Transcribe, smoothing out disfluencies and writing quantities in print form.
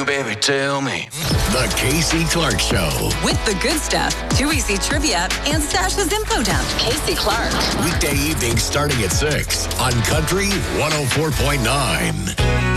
you, baby, tell me. The Casey Clark Show. With the good stuff, Too Easy Trivia, and Stash's Info Dump. Casey Clark. Weekday evenings starting at 6 on Country 104.9.